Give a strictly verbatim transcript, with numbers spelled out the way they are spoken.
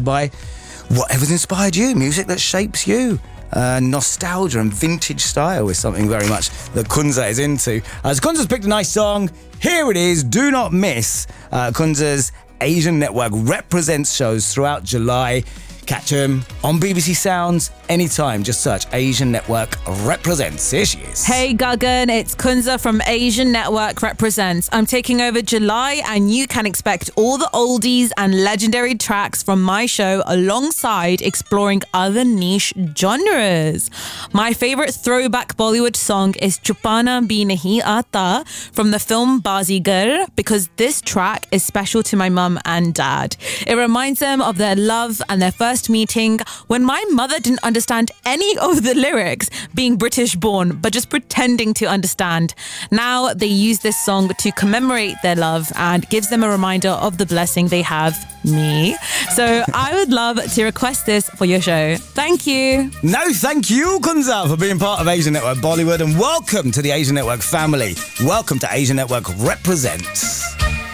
by whatever's inspired you, music that shapes you. Uh, nostalgia and vintage style is something very much that Kunza is into. As Kunza's picked a nice song, here it is. Do not miss uh, Kunza's Asian Network Represents shows throughout July. Catch him on B B C Sounds anytime. Just search Asian Network Represents. Here she is. Hey Gagan, it's Kunza from Asian Network Represents. I'm taking over July and you can expect all the oldies and legendary tracks from my show alongside exploring other niche genres. My favorite throwback Bollywood song is Chupana Bhi Nahi Aata from the film Bazigar because this track is special to my mum and dad. It reminds them of their love and their first meeting when my mother didn't understand any of the lyrics, being British born, but just pretending to understand. Now they use this song to commemorate their love and gives them a reminder of the blessing they have, me. So I would love to request this for your show. Thank you. No, thank you, Kunza, for being part of Asian Network Bollywood, and welcome to the Asian Network family. Welcome to Asian Network Represents.